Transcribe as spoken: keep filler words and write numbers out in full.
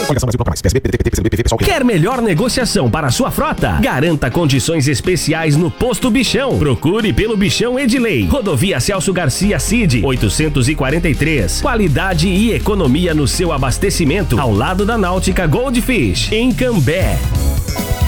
Coligação Brasil Plus, P S B, P D T, P T, P C B, P V, PSOL. Quer melhor negociação para a sua frota? Garanta condições especiais no Posto Bichão. Procure pelo Bichão Edilei. Rodovia Celso Garcia Cid, oitocentos e quarenta e três. Qualidade e economia no seu abastecimento, ao lado da Náutica Goldfish, em Cambé.